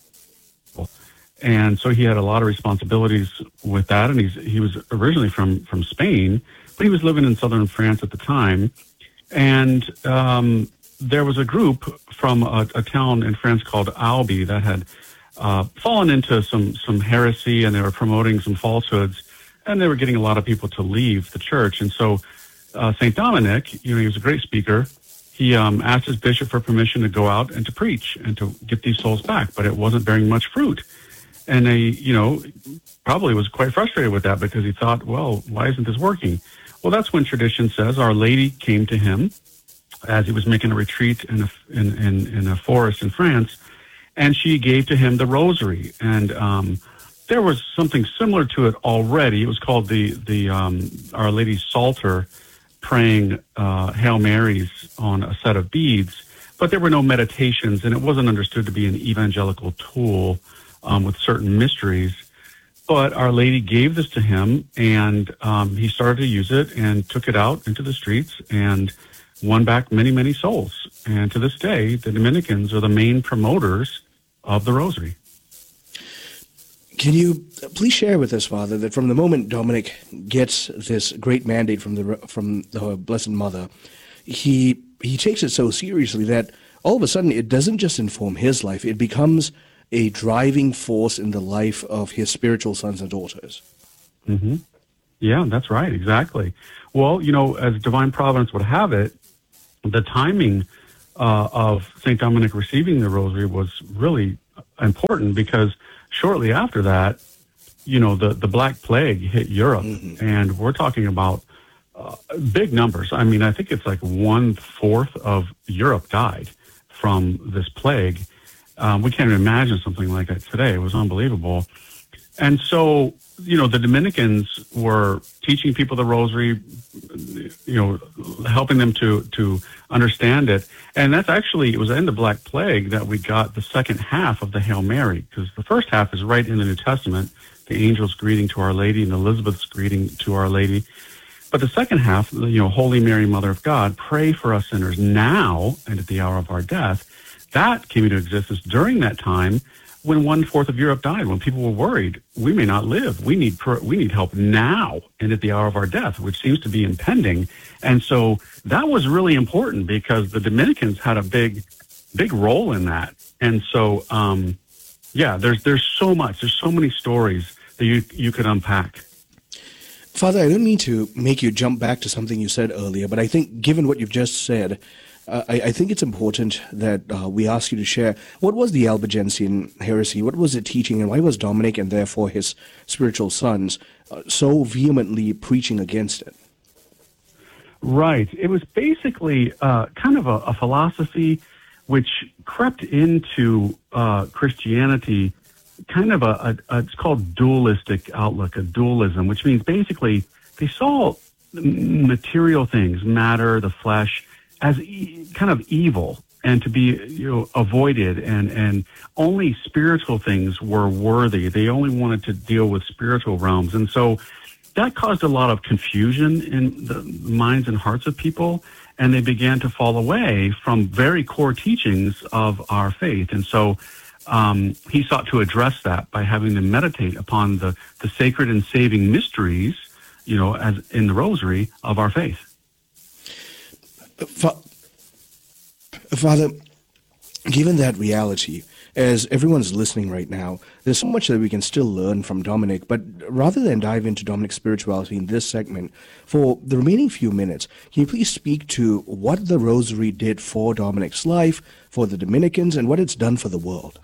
and so he had a lot of responsibilities with that, and he was originally from Spain, but he was living in southern France at the time, and there was a group from a town in France called Albi that had fallen into some heresy, and they were promoting some falsehoods, and they were getting a lot of people to leave the church. And so St. Dominic, you know, he was a great speaker. He asked his bishop for permission to go out and to preach and to get these souls back, but it wasn't bearing much fruit. And they, you know, probably was quite frustrated with that because he thought, well, why isn't this working? Well, that's when tradition says Our Lady came to him as he was making a retreat in a forest in France, and she gave to him the Rosary. And there was something similar to it already. It was called the Our Lady's Psalter, praying Hail Marys on a set of beads. but there were no meditations, and it wasn't understood to be an evangelical tool with certain mysteries. But Our Lady gave this to him, and he started to use it and took it out into the streets and won back many, many souls. And to this day, the Dominicans are the main promoters of the Rosary. Can you please share with us, Father, that from the moment Dominic gets this great mandate from the Blessed Mother, he takes it so seriously that all of a sudden it doesn't just inform his life, it becomes a driving force in the life of his spiritual sons and daughters. Mm-hmm. Yeah, that's right, exactly. Well, as Divine Providence would have it, the timing of St. Dominic receiving the Rosary was really important because shortly after that, the Black Plague hit Europe, and we're talking about big numbers. I mean, I think it's like 1/4 of Europe died from this plague. We can't even imagine something like that today. It was unbelievable. And so, the Dominicans were teaching people the Rosary, helping them to understand it. And that's actually, it was in the Black Plague that we got the second half of the Hail Mary, because the first half is right in the New Testament, the angel's greeting to Our Lady and Elizabeth's greeting to Our Lady. But the second half, Holy Mary, Mother of God, pray for us sinners now and at the hour of our death. That came into existence during that time when 1/4 of Europe died, when people were worried, we may not live. We need help now and at the hour of our death, which seems to be impending. And so that was really important because the Dominicans had a big role in that. And so, there's so much, there's so many stories that you could unpack. Father, I don't mean to make you jump back to something you said earlier, but I think given what you've just said, I think it's important that we ask you to share what was the Albigensian heresy, what was it teaching, and why was Dominic and therefore his spiritual sons so vehemently preaching against it? Right. It was basically kind of a philosophy which crept into Christianity, kind of it's called dualistic outlook, a dualism, which means basically they saw material things, matter, the flesh, as kind of evil and to be avoided, and only spiritual things were worthy. They only wanted to deal with spiritual realms. And so that caused a lot of confusion in the minds and hearts of people, and they began to fall away from very core teachings of our faith. And so he sought to address that by having them meditate upon the sacred and saving mysteries, as in the Rosary of our faith. Father, given that reality, as everyone's listening right now, there's so much that we can still learn from Dominic, but rather than dive into Dominic's spirituality in this segment, for the remaining few minutes, can you please speak to what the Rosary did for Dominic's life, for the Dominicans, and what it's done for the world?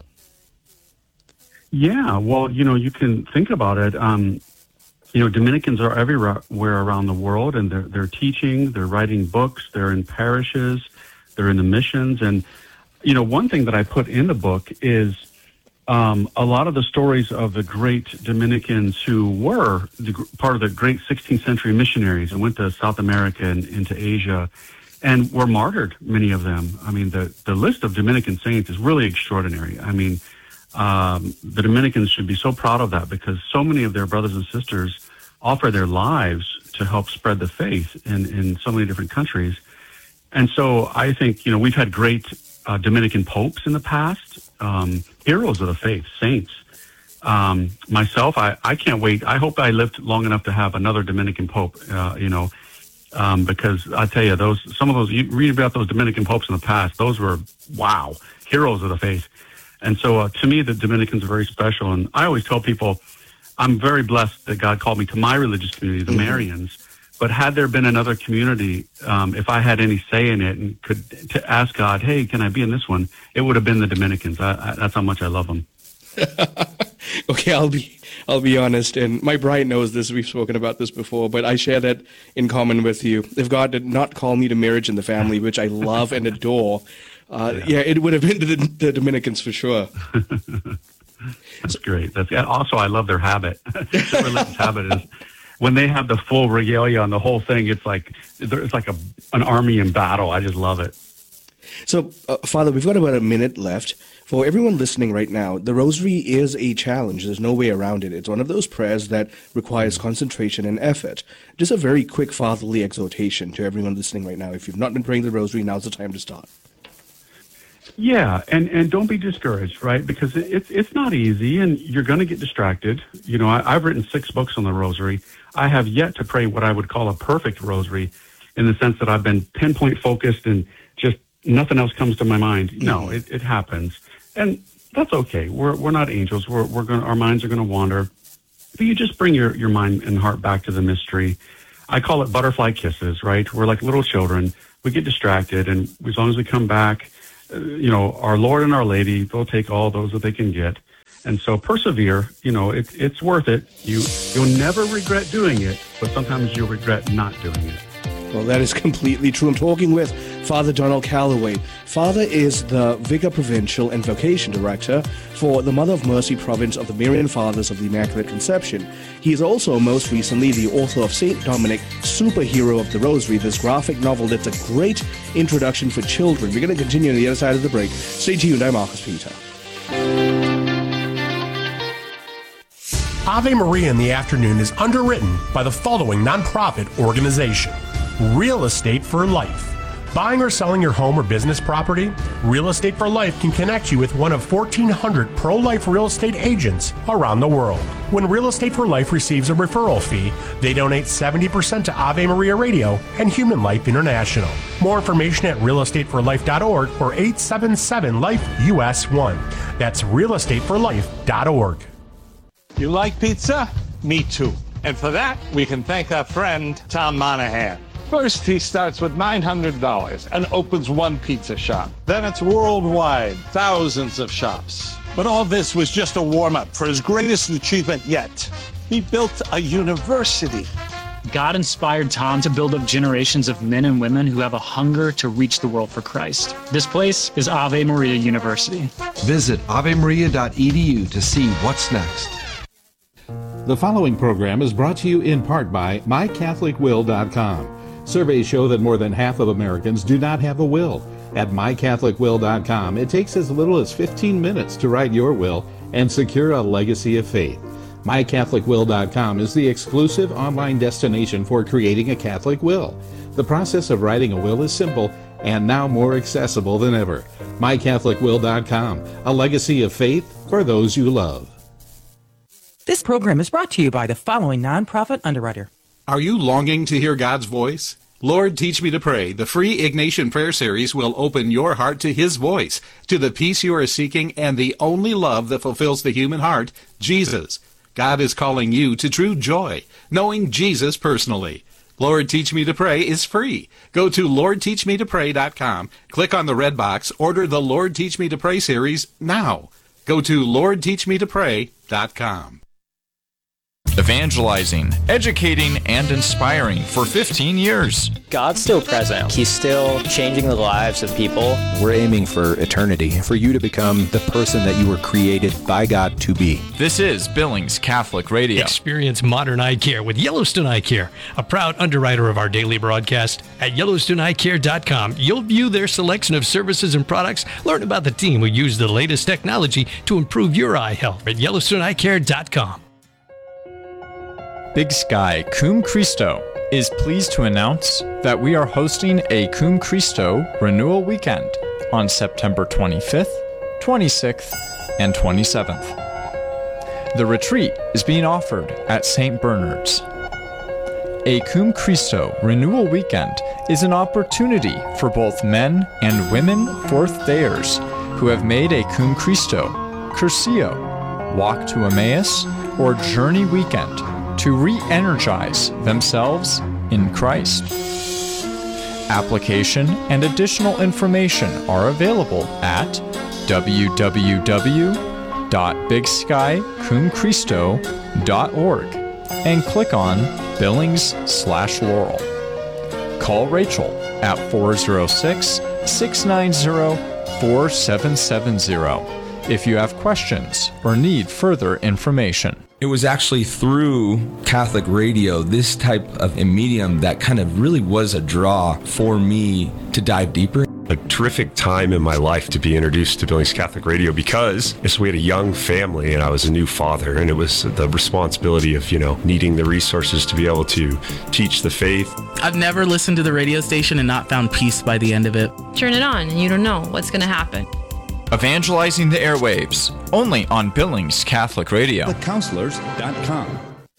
Yeah, well, you can think about it. Dominicans are everywhere around the world, and they're teaching, they're writing books, they're in parishes, they're in the missions. And, one thing that I put in the book is a lot of the stories of the great Dominicans who were part of the great 16th century missionaries and went to South America and into Asia and were martyred, many of them. I mean, the list of Dominican saints is really extraordinary. I mean, the Dominicans should be so proud of that because so many of their brothers and sisters offer their lives to help spread the faith in so many different countries. And so I think, we've had great Dominican popes in the past, heroes of the faith, saints. Myself, I can't wait. I hope I lived long enough to have another Dominican pope, because I tell you, some of those, you read about those Dominican popes in the past, those were, wow, heroes of the faith. And so to me, the Dominicans are very special. And I always tell people, I'm very blessed that God called me to my religious community, the Marians. But had there been another community, if I had any say in it and could to ask God, hey, can I be in this one? It would have been the Dominicans. That's how much I love them. Okay, I'll be honest, and my bride knows this. We've spoken about this before, but I share that in common with you. If God did not call me to marriage in the family, which I love and adore, it would have been the Dominicans for sure. That's great. Also, I love their habit. Their religious habit is when they have the full regalia on the whole thing. It's like an army in battle. I just love it. So, Father, we've got about a minute left. For everyone listening right now, the rosary is a challenge. There's no way around it. It's one of those prayers that requires concentration and effort. Just a very quick fatherly exhortation to everyone listening right now. If you've not been praying the rosary, now's the time to start. Yeah, and don't be discouraged, right? Because it's not easy, and you're going to get distracted. You know, I've written 6 books on the rosary. I have yet to pray what I would call a perfect rosary, in the sense that I've been pinpoint focused and just nothing else comes to my mind. No, it happens, and that's okay. We're not angels. Our minds are going to wander, but you just bring your mind and heart back to the mystery. I call it butterfly kisses, right? We're like little children. We get distracted, and as long as we come back, our Lord and Our Lady, they'll take all those that they can get. And so persevere. It's worth it. You'll never regret doing it, but sometimes you'll regret not doing it. Well, that is completely true. I'm talking with Father Donald Calloway. Father is the Vicar Provincial and Vocation Director for the Mother of Mercy Province of the Marian Fathers of the Immaculate Conception. He is also most recently the author of St. Dominic, Superhero of the Rosary, this graphic novel that's a great introduction for children. We're going to continue on the other side of the break. Stay tuned. I'm Marcus Peter. Ave Maria in the Afternoon is underwritten by the following nonprofit organization: Real Estate for Life. Buying or selling your home or business property? Real Estate for Life can connect you with one of 1,400 pro-life real estate agents around the world. When Real Estate for Life receives a referral fee, they donate 70% to Ave Maria Radio and Human Life International. More information at realestateforlife.org or 877-LIFE-US1. That's realestateforlife.org. You like pizza? Me too. And for that, we can thank our friend Tom Monahan. First, he starts with $900 and opens one pizza shop. Then it's worldwide, thousands of shops. But all this was just a warm-up for his greatest achievement yet. He built a university. God inspired Tom to build up generations of men and women who have a hunger to reach the world for Christ. This place is Ave Maria University. Visit avemaria.edu to see what's next. The following program is brought to you in part by MyCatholicWill.com. Surveys show that more than half of Americans do not have a will. At MyCatholicWill.com, it takes as little as 15 minutes to write your will and secure a legacy of faith. MyCatholicWill.com is the exclusive online destination for creating a Catholic will. The process of writing a will is simple and now more accessible than ever. MyCatholicWill.com, a legacy of faith for those you love. This program is brought to you by the following nonprofit underwriter. Are you longing to hear God's voice? Lord, Teach Me to Pray, the free Ignatian Prayer Series will open your heart to His voice, to the peace you are seeking, and the only love that fulfills the human heart, Jesus. God is calling you to true joy, knowing Jesus personally. Lord, Teach Me to Pray is free. Go to LordTeachMeToPray.com, click on the red box, order the Lord, Teach Me to Pray series now. Go to LordTeachMeToPray.com. Evangelizing, educating, and inspiring for 15 years. God's still present. He's still changing the lives of people. We're aiming for eternity, for you to become the person that you were created by God to be. This is Billings Catholic Radio. Experience modern eye care with Yellowstone Eye Care, a proud underwriter of our daily broadcast. At YellowstoneEyeCare.com, you'll view their selection of services and products, learn about the team who use the latest technology to improve your eye health at YellowstoneEyeCare.com. Big Sky Cum Christo is pleased to announce that we are hosting a Cum Christo Renewal Weekend on September 25th, 26th, and 27th. The retreat is being offered at St. Bernard's. A Cum Christo Renewal Weekend is an opportunity for both men and women fourth-dayers who have made a Cum Christo, Curcio, Walk to Emmaus, or Journey Weekend to re-energize themselves in Christ. Application and additional information are available at www.bigskycumchristo.org and click on Billings/Laurel. Call Rachel at 406-690-4770 if you have questions or need further information. It was actually through Catholic radio, this type of a medium, that kind of really was a draw for me to dive deeper. a terrific time in my life to be introduced to Billings Catholic Radio because we had a young family and I was a new father, and it was the responsibility of, needing the resources to be able to teach the faith. I've never listened to the radio station and not found peace by the end of it. Turn it on and you don't know what's going to happen. Evangelizing the airwaves, only on Billings Catholic Radio. TheCounselors.com.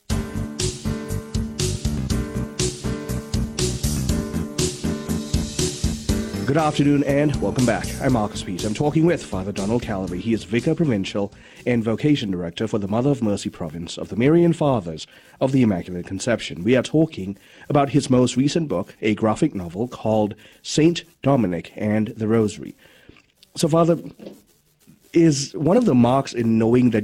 Good afternoon and welcome back. I'm Marcus Peter. I'm talking with Father Donald Calvary. He is Vicar Provincial and Vocation Director for the Mother of Mercy Province of the Marian Fathers of the Immaculate Conception. We are talking about his most recent book, a graphic novel called Saint Dominic and the Rosary. So, Father, is one of the marks in knowing that